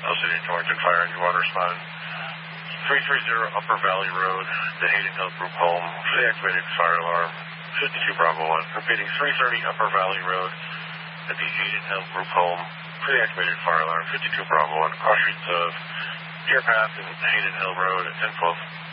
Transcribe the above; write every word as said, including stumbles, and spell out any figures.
City Torrington Fire Engine Water Respond. three thirty Upper Valley Road, the Hayden Hill Group Home, for the activated fire alarm, fifty-two Bravo one. Repeating, three thirty Upper Valley Road, at the Hayden Hill Group Home, for the activated fire alarm, fifty-two Bravo one. Cross streets of Deer Path and Hayden Hill Road at ten twelve.